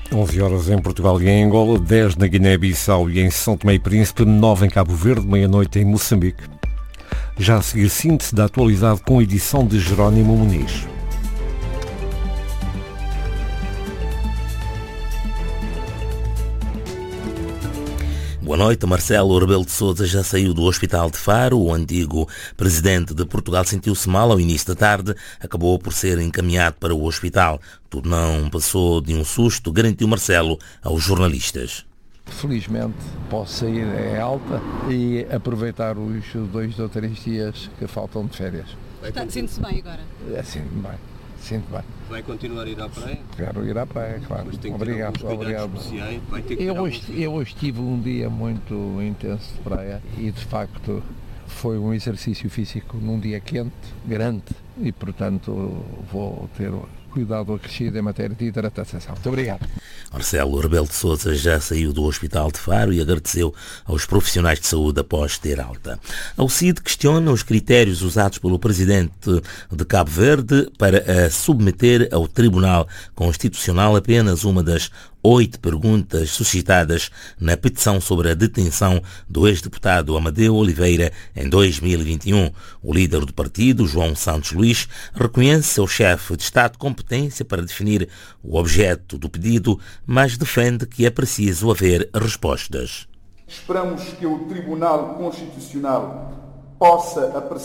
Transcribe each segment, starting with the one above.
11 horas em Portugal e em Angola, 10 na Guiné-Bissau e em São Tomé e Príncipe, 9 em Cabo Verde, meia-noite em Moçambique. Já a seguir, síntese da atualidade com a edição de Jerónimo Muniz. Boa noite. Marcelo Rebelo de Sousa já saiu do Hospital de Faro. O antigo presidente de Portugal sentiu-se mal ao início da tarde. Acabou por ser encaminhado para o hospital. Tudo não passou de um susto, garantiu Marcelo aos jornalistas. Felizmente posso sair em alta e aproveitar os 2 ou 3 dias que faltam de férias. Sente-se bem agora? Sinto-me bem. Sinto bem. Vai continuar a ir à praia? Quero ir à praia, claro. Mas tem que obrigado. Especiais. Vai ter que eu hoje tive um dia muito intenso de praia e de facto foi um exercício físico num dia quente, grande, e portanto vou ter cuidado acrescido em matéria de hidratação. Muito obrigado. Marcelo Rebelo de Sousa já saiu do Hospital de Faro e agradeceu aos profissionais de saúde após ter alta. A UCID questiona os critérios usados pelo presidente de Cabo Verde para a submeter ao Tribunal Constitucional apenas uma das 8 perguntas suscitadas na petição sobre a detenção do ex-deputado Amadeu Oliveira em 2021. O líder do partido, João Santos Luís, reconhece ao chefe de Estado competência para definir o objeto do pedido, mas defende que é preciso haver respostas. Esperamos que o Tribunal Constitucional possa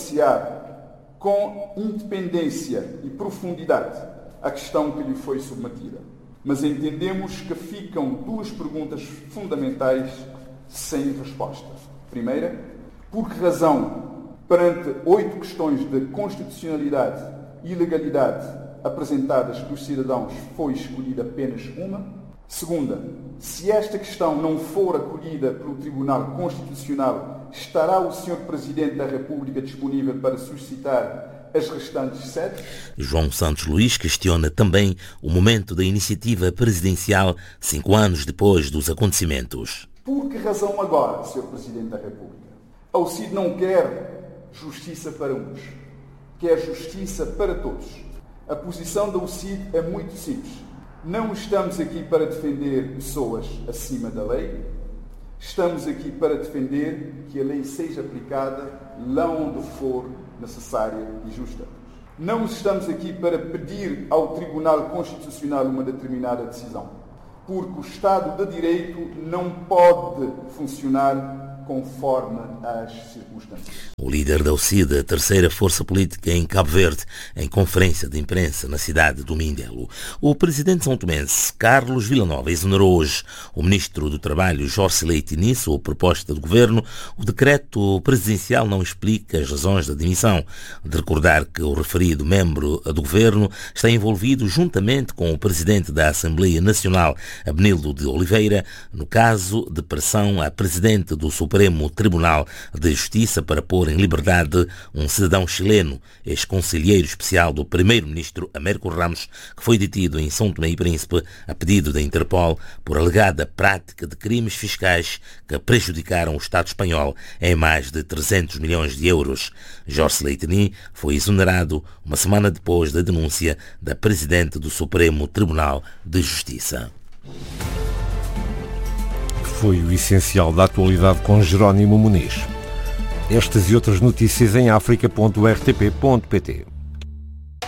apreciar com independência e profundidade a questão que lhe foi submetida. Mas entendemos que ficam 2 perguntas fundamentais sem resposta. Primeira, por que razão, perante 8 questões de constitucionalidade e legalidade apresentadas pelos cidadãos, foi escolhida apenas uma? Segunda, se esta questão não for acolhida pelo Tribunal Constitucional, estará o Sr. Presidente da República disponível para suscitar as restantes 7? João Santos Luís questiona também o momento da iniciativa presidencial 5 anos depois dos acontecimentos. Por que razão agora, Sr. Presidente da República? A UCID não quer justiça para uns, quer justiça para todos. A posição da UCID é muito simples. Não estamos aqui para defender pessoas acima da lei, estamos aqui para defender que a lei seja aplicada lá onde for necessária e justa. Não estamos aqui para pedir ao Tribunal Constitucional uma determinada decisão, porque o Estado de Direito não pode funcionar conforme as circunstâncias. O líder da UCID, a terceira força política em Cabo Verde, em conferência de imprensa na cidade do Mindelo. O presidente são-tomense, Carlos Villanova, exonerou hoje o ministro do Trabalho, Jorge Leite Nisso, a proposta do governo. O decreto presidencial não explica as razões da demissão. De recordar que o referido membro do governo está envolvido juntamente com o presidente da Assembleia Nacional, Abenildo de Oliveira, no caso de pressão à presidente do Supremo Tribunal de Justiça para pôr em liberdade um cidadão chileno, ex-conselheiro especial do primeiro-ministro Américo Ramos, que foi detido em São Tomé e Príncipe a pedido da Interpol por alegada prática de crimes fiscais que prejudicaram o Estado espanhol em mais de 300 milhões de euros. Jorge Leiteni foi exonerado uma semana depois da denúncia da presidente do Supremo Tribunal de Justiça. Foi o essencial da atualidade com Jerónimo Muniz. Estas e outras notícias em africa.rtp.pt.